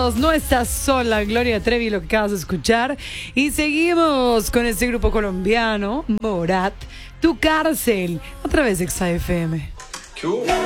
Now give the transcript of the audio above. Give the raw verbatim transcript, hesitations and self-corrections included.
Bienvenidos, no estás sola, Gloria Trevi, lo que acabas de escuchar. Y seguimos con este grupo colombiano, Morat, Tu Cárcel, a través de X A F M.